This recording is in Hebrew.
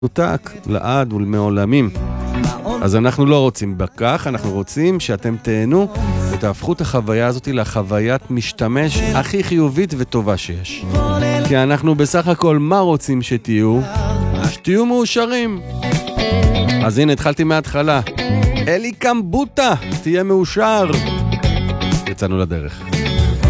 נותק לעד ולמעולמים. אז אנחנו לא רוצים בכך, אנחנו רוצים שאתם תהנו ותהפכו את החוויה הזאת לחוויית משתמש הכי חיובית וטובה שיש. כי אנחנו בסך הכל מה רוצים שתהיו? שתהיו מאושרים. אז הנה, התחלתי מההתחלה. אלי קמבוטה, תהיה מאושר. יצאנו לדרך.